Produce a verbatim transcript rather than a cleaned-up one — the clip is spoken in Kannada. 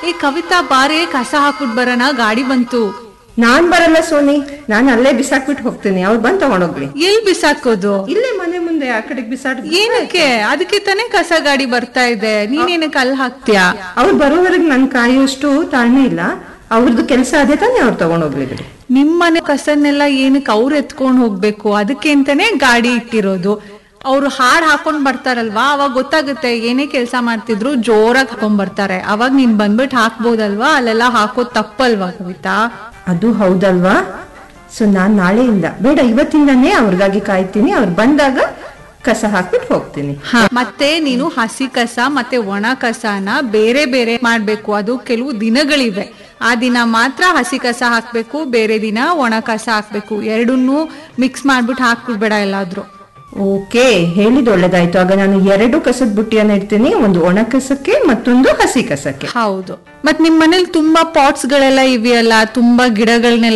ಏ ಕವಿತಾ ಬಾರೆ ಕಸ ಹಾಕ್ಬಿಟ್ ಬರೋಣ, ಗಾಡಿ ಬಂತು. ನಾನ್ ಬರಲ್ಲ ಸೋನಿ, ನಾನು ಅಲ್ಲೇ ಬಿಸಾಕ್ಬಿಟ್ಟು ಹೋಗ್ತೀನಿ, ಅವ್ರು ಬಂದ್ ತಗೊಂಡೋಗ್ಲಿ. ಎಲ್ ಬಿಸಾಕೋದು? ಇಲ್ಲೇ ಮನೆ ಮುಂದೆ ಆ ಕಡೆಗೆ ಬಿಸಾಡ್. ಏನಕ್ಕೆ? ಅದಕ್ಕೆ ತಾನೇ ಕಸ ಗಾಡಿ ಬರ್ತಾ ಇದೆ, ನೀನೇನಕ್ಕೆ ಅಲ್ಲಿ ಹಾಕ್ತೀಯಾ? ಅವ್ರು ಬರೋವರೆಗೆ ನನ್ ಕಾಯುವಷ್ಟು ತಾಳ್ಮೆ ಇಲ್ಲ. ಅವ್ರದ್ದು ಕೆಲಸ ಅದೇ ತಾನೇ, ಅವ್ರು ತಗೊಂಡೋಗ್ಲಿ ಬಿಡಿ. ನಿಮ್ಮನೆ ಕಸನ್ನೆಲ್ಲ ಏನಕ್ಕೆ ಅವ್ರು ಎತ್ಕೊಂಡ್ ಹೋಗ್ಬೇಕು? ಅದಕ್ಕೆ ಅಂತಾನೆ ಗಾಡಿ ಇಟ್ಟಿರೋದು. ಅವ್ರು ಹಾಡ್ ಹಾಕೊಂಡ್ ಬರ್ತಾರಲ್ವಾ, ಅವಾಗ ಗೊತ್ತಾಗುತ್ತೆ ಏನೇ ಕೆಲ್ಸ ಮಾಡ್ತಿದ್ರು ಜೋರಾಗಿ ಹಾಕೊಂಡ್ ಬರ್ತಾರೆ. ಅವಾಗ ನೀನ್ ಬಂದ್ಬಿಟ್ಟು ಹಾಕ್ಬೋದಲ್ವಾ? ಅಲ್ಲೆಲ್ಲ ಹಾಕೋದ್ ತಪ್ಪಲ್ವಾ ಕವಿತಾ? ಅದು ಹೌದಲ್ವಾ? ಸೊ ನಾನ್ ನಾಳೆಯಿಂದ ಬೇಡ, ಇವತ್ತಿಂದಾನೇ ಅವ್ರಿಗಾಗಿ ಕಾಯ್ತೀನಿ. ಅವ್ರು ಬಂದಾಗ ಕಸ ಹಾಕ್ಬಿಟ್ಟು ಹೋಗ್ತೀನಿ. ಮತ್ತೆ ನೀನು ಹಸಿ ಕಸ ಮತ್ತೆ ಒಣ ಕಸನ ಬೇರೆ ಬೇರೆ ಮಾಡ್ಬೇಕು. ಅದು ಕೆಲವು ದಿನಗಳಿವೆ, ಆ ದಿನ ಮಾತ್ರ ಹಸಿ ಕಸ ಹಾಕ್ಬೇಕು, ಬೇರೆ ದಿನ ಒಣ ಕಸ ಹಾಕ್ಬೇಕು. ಎರಡನ್ನೂ ಮಿಕ್ಸ್ ಮಾಡ್ಬಿಟ್ಟು ಹಾಕ್ಬಿಡ್ಬೇಡ ಎಲ್ಲಾದ್ರೂ. ಓಕೆ, ಹೇಳಿದ್ ಒಳ್ಳೇದಾಯ್ತು. ಆಗ ನಾನು ಎರಡು ಕಸದ ಬುಟ್ಟಿಯನ್ನ ಇಡ್ತೀನಿ, ಒಂದು ಒಣ ಕಸಕ್ಕೆ ಮತ್ತೊಂದು ಹಸಿ ಕಸಕ್ಕೆ. ಹೌದು. ಮತ್ ನಿಮ್ ಮನೇಲಿ ತುಂಬಾ ಪಾಟ್ಸ್ ಗಳೆಲ್ಲ ಇವೆಯಲ್ಲ, ತುಂಬಾ ಗಿಡಗಳನ್ನೆಲ್ಲ